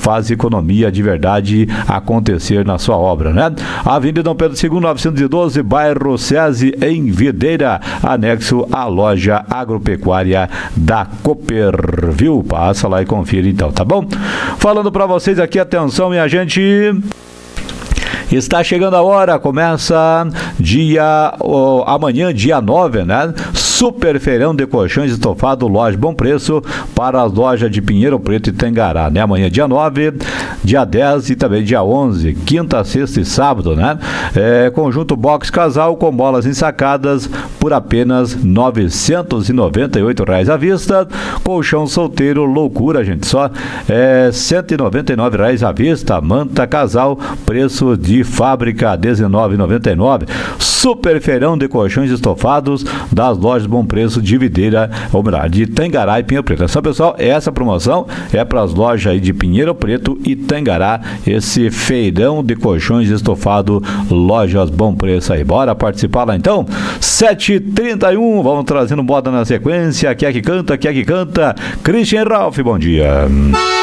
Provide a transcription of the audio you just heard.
faz economia de verdade acontecer na sua obra, né? Avenida Dom Pedro II, 912, bairro SESI, em Videira, anexo à loja agropecuária da Cooper, viu? Passa lá e confira então, tá bom? Falando para vocês aqui, atenção, minha gente. Está chegando a hora, começa amanhã, dia 9, né? Super feirão de colchões estofado, loja Bom Preço, para as lojas de Pinheiro Preto e Tangará, né? Amanhã, dia 9, dia 10 e também dia 11, quinta, sexta e sábado, né? Conjunto box casal com bolas ensacadas por apenas R$ 998 à vista. Colchão solteiro, loucura, gente, só R$ 199 à vista. Manta casal, preço de fábrica R$ 19,99. Super feirão de colchões estofados das lojas Bom Preço de Videira, ou melhor, de Tangará e Pinheiro Preto. Então, pessoal, essa promoção é para as lojas aí de Pinheiro Preto e Tangará, esse feirão de colchões estofado, lojas Bom Preço aí. Bora participar lá então? 7h31, vamos trazendo moda na sequência. Quer que canta, Christian Ralph, bom dia.